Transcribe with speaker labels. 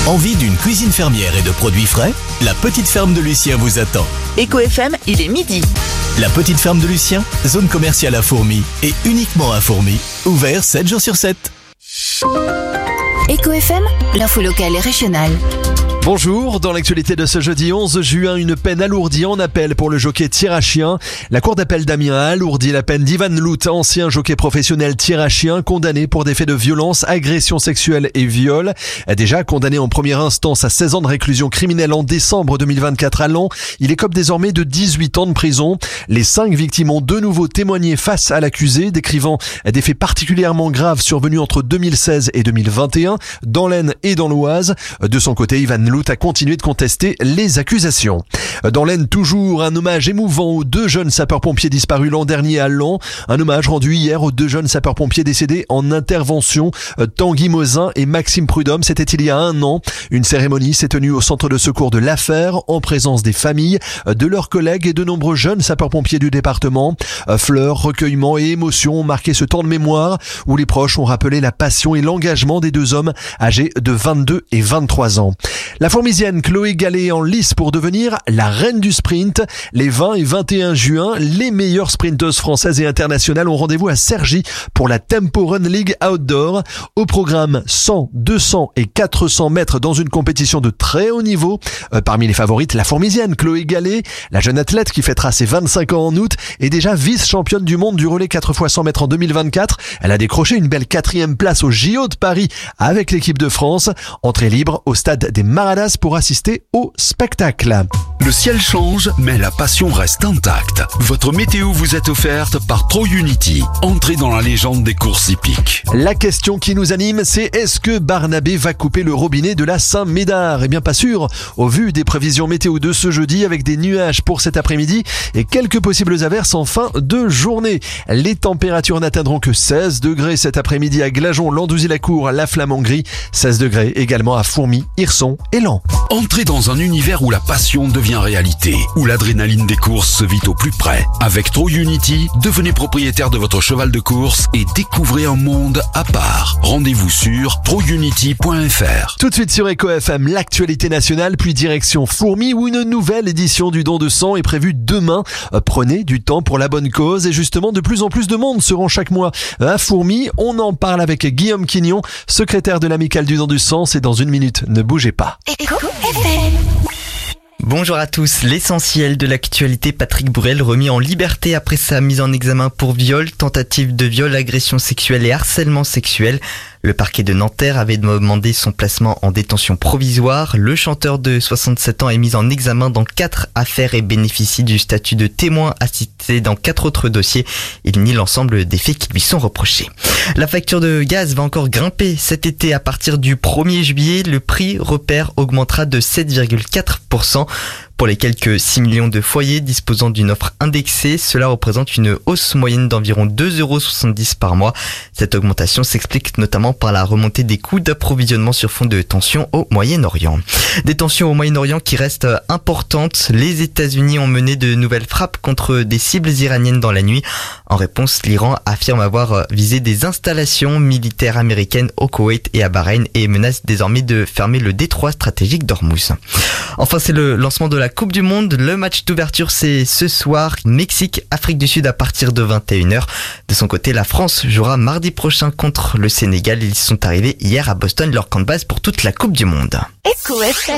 Speaker 1: Envie d'une cuisine fermière et de produits frais? La petite ferme de Lucien vous attend.
Speaker 2: Éco FM, il est midi.
Speaker 1: La petite ferme de Lucien, zone commerciale à Fourmies et uniquement à Fourmies. Ouvert 7 jours sur 7.
Speaker 3: Éco FM, l'info locale et régionale.
Speaker 4: Bonjour, dans l'actualité de ce jeudi 11 juin, une peine alourdie en appel pour le jockey tir à chien. La cour d'appel d'Amiens a alourdi la peine d'Ivan Lout, ancien jockey professionnel tir à chien, condamné pour des faits de violence, agression sexuelle et viol. Déjà condamné en première instance à 16 ans de réclusion criminelle en décembre 2024 à Laon, il écope désormais de 18 ans de prison. Les 5 victimes ont de nouveau témoigné face à l'accusé, décrivant des faits particulièrement graves survenus entre 2016 et 2021, dans l'Aisne et dans l'Oise. De son côté, Ivan Lout a continué de contester les accusations. Dans l'Aisne, toujours un hommage émouvant aux 2 jeunes sapeurs-pompiers disparus l'an dernier à Laon. Un hommage rendu hier aux 2 jeunes sapeurs-pompiers décédés en intervention, Tanguy Mosin et Maxime Prudhomme. C'était il y a 1 an. Une cérémonie s'est tenue au centre de secours de l'Affaire, en présence des familles, de leurs collègues et de nombreux jeunes sapeurs-pompiers du département. Fleurs, recueillement et émotions ont marqué ce temps de mémoire où les proches ont rappelé la passion et l'engagement des 2 hommes âgés de 22 et 23 ans. La Fourmisienne Chloé Gallet en lice pour devenir la reine du sprint. Les 20 et 21 juin, les meilleures sprinteuses françaises et internationales ont rendez-vous à Cergy pour la Tempo Run League Outdoor. Au programme 100, 200 et 400 mètres dans une compétition de très haut niveau. Parmi les favorites, la Fourmisienne Chloé Gallet, la jeune athlète qui fêtera ses 25 ans en août, est déjà vice-championne du monde du relais 4x100 mètres en 2024. Elle a décroché une belle 4e place au JO de Paris avec l'équipe de France. Entrée libre au stade des Maradas pour assister au spectacle.
Speaker 5: Le ciel change, mais la passion reste intacte. Votre météo vous est offerte par TroUnity. Entrez dans la légende des courses hippiques.
Speaker 4: La question qui nous anime, c'est est-ce que Barnabé va couper le robinet de la Saint-Médard? Eh bien pas sûr, au vu des prévisions météo de ce jeudi avec des nuages pour cet après-midi et quelques possibles averses en fin de journée. Les températures n'atteindront que 16 degrés cet après-midi à Glageon, Landouzy-la-Cour, la Flamangerie, 16 degrés également à Fourmies, Hirson et Laon.
Speaker 5: Entrez dans un univers où la passion devient réalité, où l'adrénaline des courses se vit au plus près. Avec TroUnity, devenez propriétaire de votre cheval de course et découvrez un monde à part. Rendez-vous sur trounity.fr.
Speaker 4: Tout de suite sur Éco FM, l'actualité nationale, puis direction Fourmies où une nouvelle édition du don de sang est prévue demain. Prenez du temps pour la bonne cause et justement de plus en plus de monde se rend chaque mois à Fourmies. On en parle avec Guillaume Quignon, secrétaire de l'amicale du don du sang. C'est dans 1 minute, ne bougez pas.
Speaker 3: Éco FM.
Speaker 6: Bonjour à tous, l'essentiel de l'actualité, Patrick Bourrel remis en liberté après sa mise en examen pour viol, tentative de viol, agression sexuelle et harcèlement sexuel. Le parquet de Nanterre avait demandé son placement en détention provisoire. Le chanteur de 67 ans est mis en examen dans 4 affaires et bénéficie du statut de témoin assisté dans 4 autres dossiers. Il nie l'ensemble des faits qui lui sont reprochés. La facture de gaz va encore grimper cet été. À partir du 1er juillet, le prix repère augmentera de 7,4%. Pour les quelques 6 millions de foyers disposant d'une offre indexée, cela représente une hausse moyenne d'environ 2,70 € par mois. Cette augmentation s'explique notamment par la remontée des coûts d'approvisionnement sur fond de tensions au Moyen-Orient. Des tensions au Moyen-Orient qui restent importantes. Les États-Unis ont mené de nouvelles frappes contre des cibles iraniennes dans la nuit. En réponse, l'Iran affirme avoir visé des installations militaires américaines au Koweït et à Bahreïn et menace désormais de fermer le détroit stratégique d'Ormuz. Enfin, c'est le lancement de la Coupe du Monde. Le match d'ouverture, c'est ce soir. Mexique, Afrique du Sud à partir de 21h. De son côté, la France jouera mardi prochain contre le Sénégal. Ils sont arrivés hier à Boston, leur camp de base pour toute la Coupe du Monde.
Speaker 3: Éco FM.